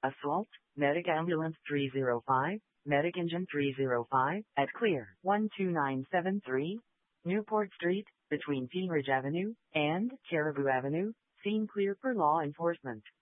Assault, Medic Ambulance 305, Medic Engine 305, at clear 12973, Newport Street, between Cambridge Avenue and Caribou Avenue, scene clear for law enforcement.